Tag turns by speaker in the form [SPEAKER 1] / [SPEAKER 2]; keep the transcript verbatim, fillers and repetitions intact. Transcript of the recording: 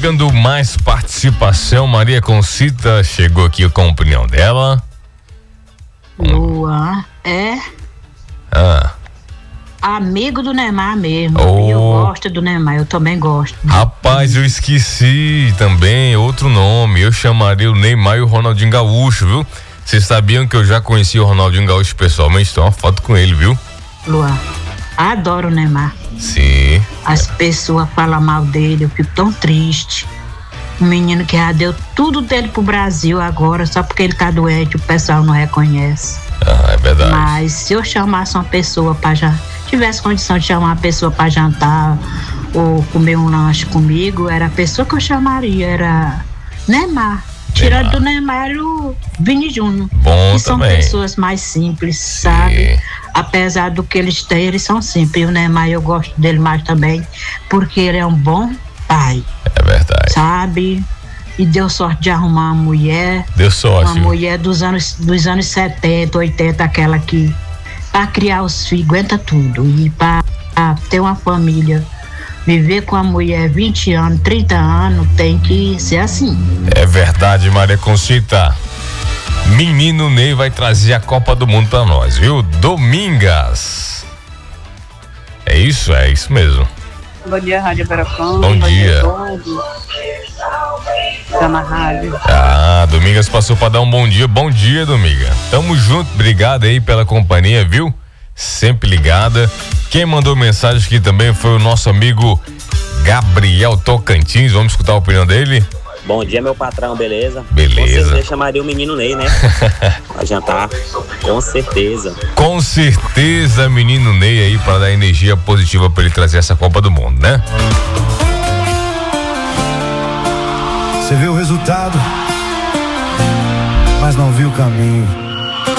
[SPEAKER 1] chegando mais participação. Maria Concita chegou aqui com a opinião dela.
[SPEAKER 2] Luan é
[SPEAKER 1] Ah.
[SPEAKER 2] amigo do Neymar mesmo.
[SPEAKER 1] Oh.
[SPEAKER 2] Eu gosto do Neymar, eu também gosto.
[SPEAKER 1] Rapaz, eu esqueci também outro nome. Eu chamaria o Neymar e o Ronaldinho Gaúcho, viu? Vocês sabiam que eu já conheci o Ronaldinho Gaúcho pessoalmente? Tem uma foto com ele, viu?
[SPEAKER 2] Luan, adoro o Neymar.
[SPEAKER 1] Sim.
[SPEAKER 2] As pessoas falam mal dele, eu fico tão triste. Um menino que já deu tudo dele pro Brasil agora, só porque ele tá doente, o pessoal não reconhece.
[SPEAKER 1] Ah, é verdade.
[SPEAKER 2] Mas se eu chamasse uma pessoa para já tivesse condição de chamar uma pessoa para jantar ou comer um lanche comigo, era a pessoa que eu chamaria, era Neymar. Tirando do Neymar o Vini Júnior.
[SPEAKER 1] Bom
[SPEAKER 2] que são
[SPEAKER 1] também.
[SPEAKER 2] pessoas mais simples, sabe? Apesar do que eles têm, eles são simples. E o Neymar, eu gosto dele mais também, porque ele é um bom pai.
[SPEAKER 1] É verdade.
[SPEAKER 2] Sabe? E deu sorte de arrumar uma mulher.
[SPEAKER 1] Deu sorte.
[SPEAKER 2] Uma mulher dos anos, dos anos setenta, oitenta, aquela que para criar os filhos, aguenta tudo. E para ter uma família, viver com a mulher vinte anos, trinta anos, tem que ser assim.
[SPEAKER 1] É verdade, Maria Concita. Menino Ney vai trazer a Copa do Mundo pra nós, viu? Domingas. É isso, é isso mesmo.
[SPEAKER 3] Bom dia, Rádio Veracruz.
[SPEAKER 1] Bom dia.
[SPEAKER 3] Tá na rádio.
[SPEAKER 1] Ah, Domingas passou pra dar um bom dia. Bom dia, Dominga. Tamo junto, obrigado aí pela companhia, viu? Sempre ligada. Quem mandou mensagem aqui também foi o nosso amigo Gabriel Tocantins. Vamos escutar a opinião dele?
[SPEAKER 4] Bom dia, meu patrão, beleza?
[SPEAKER 1] Beleza.
[SPEAKER 4] Com certeza chamaria o menino Ney, né? Pra jantar. Com certeza.
[SPEAKER 1] Com certeza, menino Ney aí para dar energia positiva para ele trazer essa Copa do Mundo, né?
[SPEAKER 5] Você viu o resultado, mas não viu o caminho.